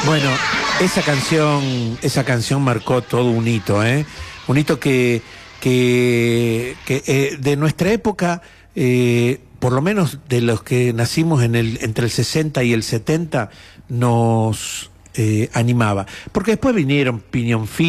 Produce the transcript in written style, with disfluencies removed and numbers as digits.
Bueno, esa canción marcó todo un hito, ¿eh? Un hito que de nuestra época, por lo menos de los que nacimos entre el 60 y el 70, nos animaba. Porque después vinieron Piñón Fijo,